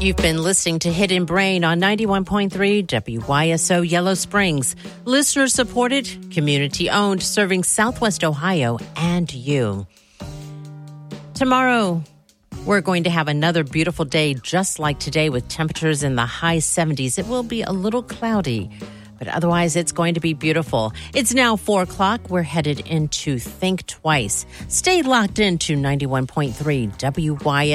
You've been listening to Hidden Brain on 91.3 WYSO Yellow Springs. Listener supported, community owned, serving Southwest Ohio and you. Tomorrow, we're going to have another beautiful day just like today with temperatures in the high 70s. It will be a little cloudy, but otherwise it's going to be beautiful. It's now 4 o'clock. We're headed into Think Twice. Stay locked into 91.3 WYSO.